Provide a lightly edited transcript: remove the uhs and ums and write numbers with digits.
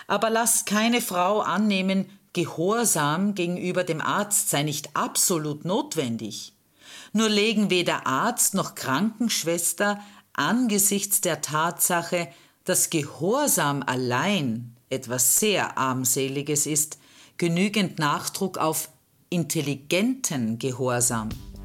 Aber lasst keine Frau annehmen, Gehorsam gegenüber dem Arzt sei nicht absolut notwendig. Nur legen weder Arzt noch Krankenschwester angesichts der Tatsache, dass Gehorsam allein etwas sehr Armseliges ist, genügend Nachdruck auf intelligenten Gehorsam.